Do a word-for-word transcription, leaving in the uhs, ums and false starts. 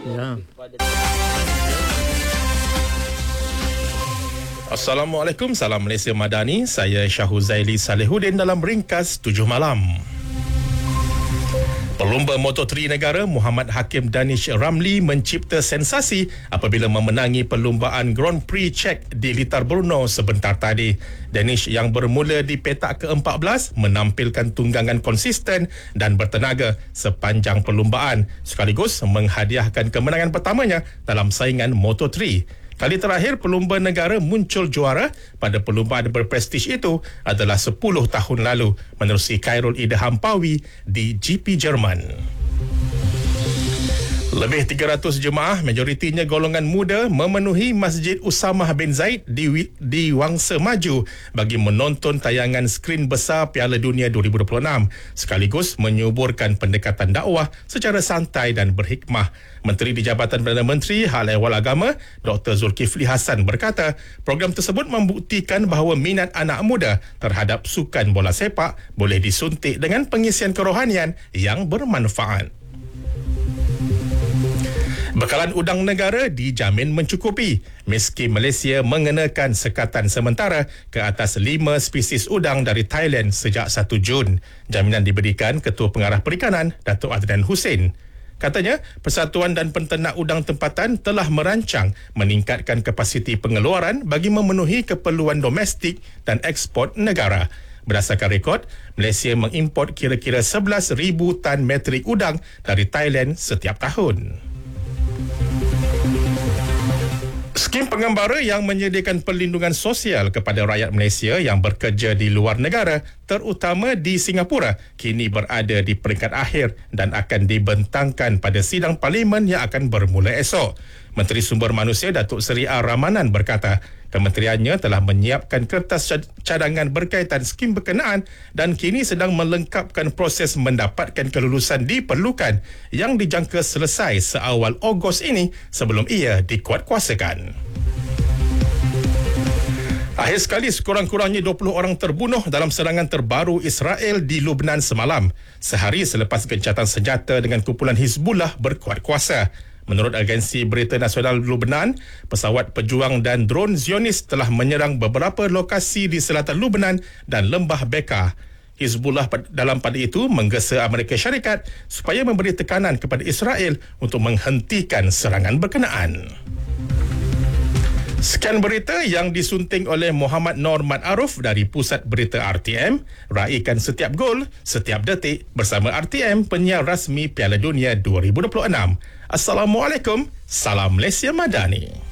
Ya. Assalamualaikum, salam Malaysia Madani. Saya Syahuzaili Salehuddin dalam ringkas tujuh malam. Pelumba Moto tiga negara Muhammad Hakim Danish Ramli mencipta sensasi apabila memenangi perlumbaan Grand Prix Czech di Litar Brno sebentar tadi. Danish yang bermula di petak ke empat belas menampilkan tunggangan konsisten dan bertenaga sepanjang perlumbaan sekaligus menghadiahkan kemenangan pertamanya dalam saingan Moto tiga. Kali terakhir pelumba negara muncul juara pada perlumbaan berprestij itu adalah sepuluh tahun lalu menerusi Khairul Ida Hampawi di G P Jerman. Lebih tiga ratus jemaah, majoritinya golongan muda, memenuhi Masjid Usamah bin Zaid di, di Wangsa Maju bagi menonton tayangan skrin besar Piala Dunia dua ribu dua puluh enam sekaligus menyuburkan pendekatan dakwah secara santai dan berhikmah. Menteri di Jabatan Perdana Menteri Hal Ehwal Agama Doktor Zulkifli Hasan berkata, program tersebut membuktikan bahawa minat anak muda terhadap sukan bola sepak boleh disuntik dengan pengisian kerohanian yang bermanfaat. Bekalan udang negara dijamin mencukupi meski Malaysia mengenakan sekatan sementara ke atas lima spesies udang dari Thailand sejak satu Jun. Jaminan diberikan Ketua Pengarah Perikanan Datuk Adnan Hussein. Katanya, Persatuan dan Penternak Udang Tempatan telah merancang meningkatkan kapasiti pengeluaran bagi memenuhi keperluan domestik dan ekspor negara. Berdasarkan rekod, Malaysia mengimport kira-kira sebelas ribu tan metrik udang dari Thailand setiap tahun. Skim pengembara yang menyediakan perlindungan sosial kepada rakyat Malaysia yang bekerja di luar negara, terutama di Singapura, kini berada di peringkat akhir dan akan dibentangkan pada sidang parlimen yang akan bermula esok. Menteri Sumber Manusia Datuk Seri A. Ramanan berkata, kementeriannya telah menyiapkan kertas cadangan berkaitan skim berkenaan dan kini sedang melengkapkan proses mendapatkan kelulusan diperlukan yang dijangka selesai seawal Ogos ini sebelum ia dikuatkuasakan. Akhir sekali, sekurang-kurangnya dua puluh orang terbunuh dalam serangan terbaru Israel di Lubnan semalam, sehari selepas gencatan senjata dengan kumpulan Hizbullah berkuat kuasa. Menurut agensi berita nasional Lubnan, pesawat pejuang dan dron Zionis telah menyerang beberapa lokasi di selatan Lubnan dan lembah Bekaa. Hizbullah dalam pada itu menggesa Amerika Syarikat supaya memberi tekanan kepada Israel untuk menghentikan serangan berkenaan. Sekian berita yang disunting oleh Muhammad Nor Mat Aruf dari Pusat Berita R T M. Raikan setiap gol, setiap detik bersama R T M, penyiar rasmi Piala Dunia dua ribu dua puluh enam. Assalamualaikum, salam Malaysia Madani.